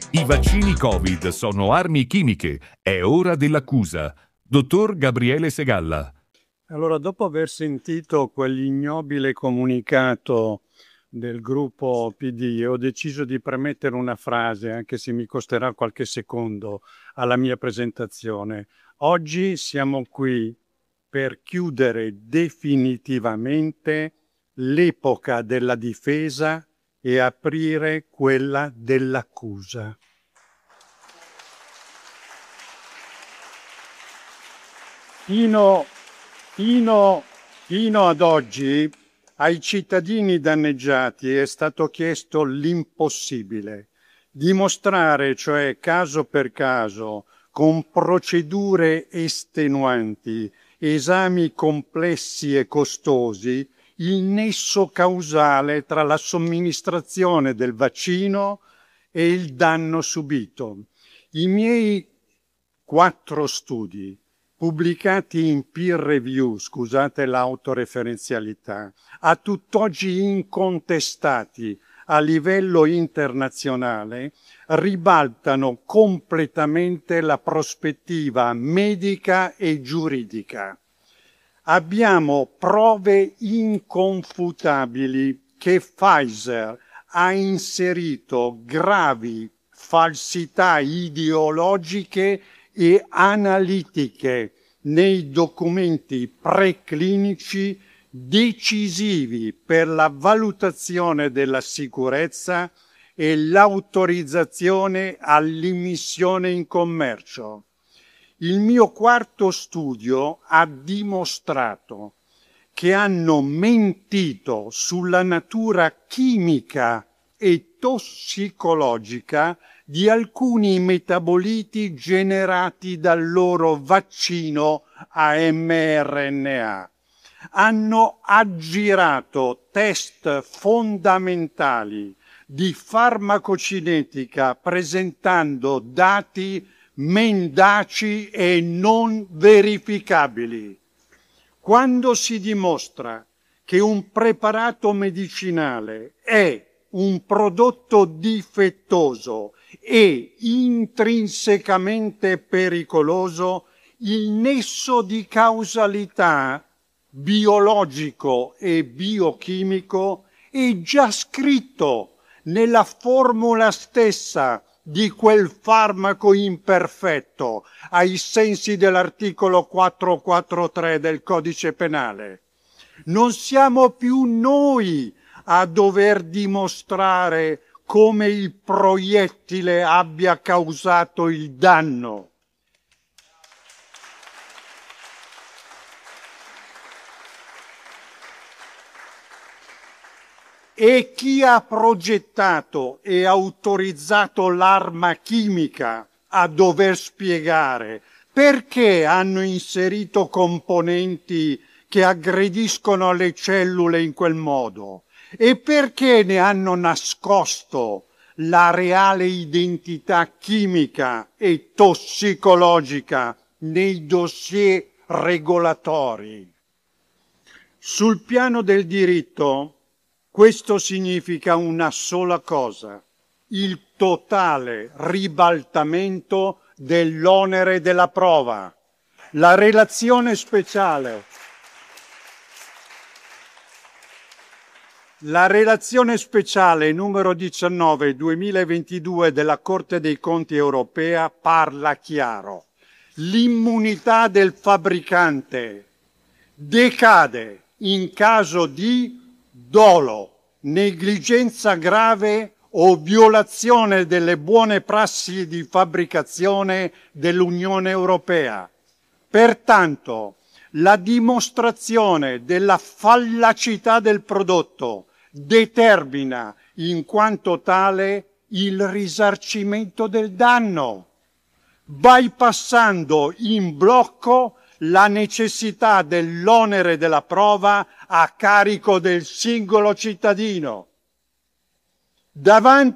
I vaccini Covid sono armi chimiche. È ora dell'accusa. Dottor Gabriele Segalla. Allora, dopo aver sentito quell'ignobile comunicato del gruppo PD, ho deciso di premettere una frase, anche se mi costerà qualche secondo, alla mia presentazione. Oggi siamo qui per chiudere definitivamente l'epoca della difesa e aprire quella dell'accusa. Fino ad oggi ai cittadini danneggiati è stato chiesto l'impossibile, dimostrare, cioè caso per caso, con procedure estenuanti, esami complessi e costosi, il nesso causale tra la somministrazione del vaccino e il danno subito. I miei 4 studi, pubblicati in peer review, scusate l'autoreferenzialità, a tutt'oggi incontestati a livello internazionale, ribaltano completamente la prospettiva medica e giuridica. Abbiamo prove inconfutabili che Pfizer ha inserito gravi falsità ideologiche e analitiche nei documenti preclinici decisivi per la valutazione della sicurezza e l'autorizzazione all'immissione in commercio. Il mio 4º studio ha dimostrato che hanno mentito sulla natura chimica e tossicologica di alcuni metaboliti generati dal loro vaccino a mRNA. Hanno aggirato test fondamentali di farmacocinetica presentando dati mendaci e non verificabili. Quando si dimostra che un preparato medicinale è un prodotto difettoso e intrinsecamente pericoloso, il nesso di causalità biologico e biochimico è già scritto nella formula stessa di quel farmaco imperfetto, ai sensi dell'articolo 443 del Codice Penale. Non siamo più noi a dover dimostrare come il proiettile abbia causato il danno. E chi ha progettato e autorizzato l'arma chimica a dover spiegare perché hanno inserito componenti che aggrediscono le cellule in quel modo e perché ne hanno nascosto la reale identità chimica e tossicologica nei dossier regolatori. Sul piano del diritto, questo significa una sola cosa: il totale ribaltamento dell'onere della prova. La relazione speciale numero 19 2022 della Corte dei Conti europea parla chiaro. L'immunità del fabbricante decade in caso di dolo, negligenza grave o violazione delle buone prassi di fabbricazione dell'Unione Europea. Pertanto, la dimostrazione della fallacità del prodotto determina in quanto tale il risarcimento del danno, bypassando in blocco la necessità dell'onere della prova a carico del singolo cittadino. Davanti